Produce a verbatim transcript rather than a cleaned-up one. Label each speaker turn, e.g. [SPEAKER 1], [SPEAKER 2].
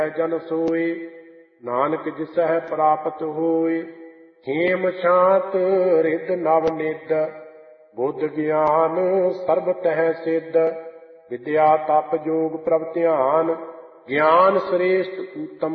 [SPEAKER 1] ਜਨ ਸੋਏ, ਨਾਨਕ ਜਿਸਹਿ ਪ੍ਰਾਪਤ ਹੋਏ। ਹੇਮ ਸ਼ਾਂਤ ਰਿਦ ਨਵ ਨਿਦ, ਬੁੱਧ ਗਿਆਨ ਸਰਬ ਤਹਿ ਸਿੱਧ। ਵਿਦਿਆ ਤਪ ਜੋਗ ਪ੍ਰਭ ਧਿਆਨ, ਗਿਆਨ ਸ੍ਰੇਸ਼ਟ ਉੱਤਮ